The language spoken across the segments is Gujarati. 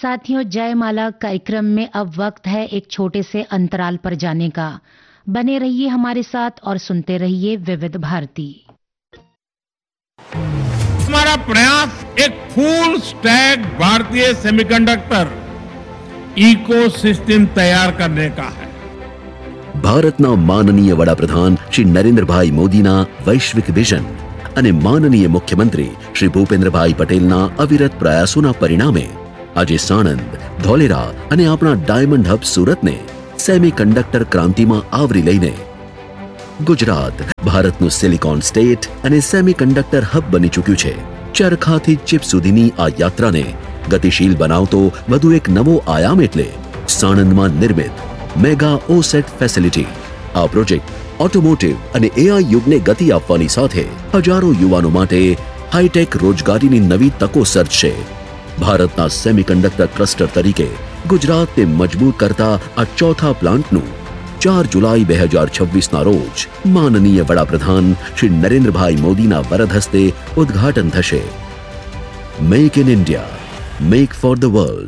साथियों, जयमाला कार्यक्रम में अब वक्त है एक छोटे से अंतराल पर जाने का। बने रहिए हमारे साथ और सुनते रहिए विविध भारती। हमारा प्रयास एक फुल स्टैक भारतीय सेमीकंडक्टर इकोसिस्टम तैयार करने का है। ભારતના માનનીય વડાપ્રધાન શ્રી નરેન્દ્રભાઈ મોદીના વૈશ્વિક વિઝન અને માનનીય મુખ્યમંત્રી શ્રી ભૂપેન્દ્રભાઈ પટેલના અવિરત પ્રયાસોના પરિણામે આજે સાણંદ, ધોલેરા અને આપણા ડાયમંડ હબ સુરતને સેમીકન્ડક્ટર ક્રાંતિમાં આવરી લઈને ગુજરાત ભારતનું સિલિકોન સ્ટેટ અને સેમીકન્ડક્ટર હબ બની ચૂક્યું છે। ચરખાથી ચિપ સુધીની આ યાત્રાને ગતિશીલ બનાવતો વધુ એક નવો આયામ એટલે સાણંદમાં નિર્મિત મેગા ઓસેટ ફેસિલિટી। આ પ્રોજેક્ટ ઓટોમોટિવ અને એઆઈ યુગને ગતિ આપવાની સાથે હજારો યુવાનો માટે હાઈટેક રોજગારીની નવી તકો સર્જશે। ભારતના સેમીકન્ડક્ટર ક્લસ્ટર તરીકે ગુજરાતને મજબૂત કરતા આ ચોથા પ્લાન્ટનું 4 જુલાઈ 2026ના રોજ માનનીય વડાપ્રધાન શ્રી નરેન્દ્રભાઈ મોદીના વરદ હસ્તે ઉદ્ઘાટન થશે। Make in India, make for the world.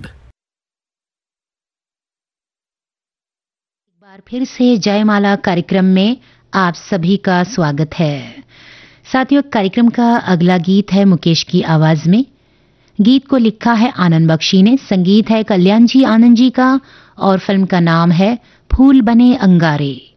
बार फिर से जयमाला कार्यक्रम में आप सभी का स्वागत है। साथियों, कार्यक्रम का अगला गीत है मुकेश की आवाज में। गीत को लिखा है आनंद बख्शी ने, संगीत है कल्याण जी आनंद जी का और फिल्म का नाम है फूल बने अंगारे।